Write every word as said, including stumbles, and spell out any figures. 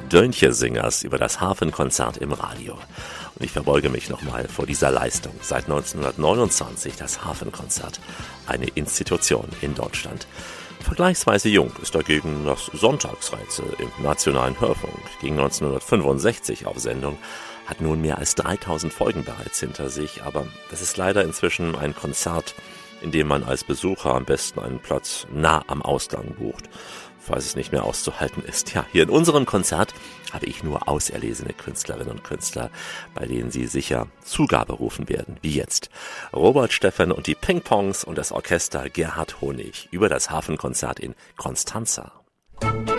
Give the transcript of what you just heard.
Dönche-Singers über das Hafenkonzert im Radio. Und ich verbeuge mich nochmal vor dieser Leistung. Seit neunzehnhundertneunundzwanzig das Hafenkonzert, eine Institution in Deutschland. Vergleichsweise jung ist dagegen das Sonntagsrätsel im Nationalen Hörfunk. Ging neunzehnhundertfünfundsechzig auf Sendung, hat nun mehr als dreitausend Folgen bereits hinter sich. Aber das ist leider inzwischen ein Konzert, in dem man als Besucher am besten einen Platz nah am Ausgang bucht, falls es nicht mehr auszuhalten ist. Ja, hier in unserem Konzert habe ich nur auserlesene Künstlerinnen und Künstler, bei denen Sie sicher Zugabe rufen werden, wie jetzt. Robert Steffen und die Ping-Pongs und das Orchester Gerhard Honig über das Hafenkonzert in Constanza.